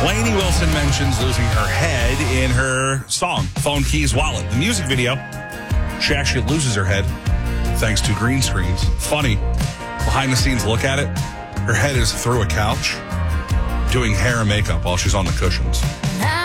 Lainey Wilson mentions losing her head in her song, Phone Keys Wallet. The music video, she actually loses her head thanks to green screens. Funny, behind the scenes look at it. Her head is through a couch doing hair and makeup while she's on the cushions.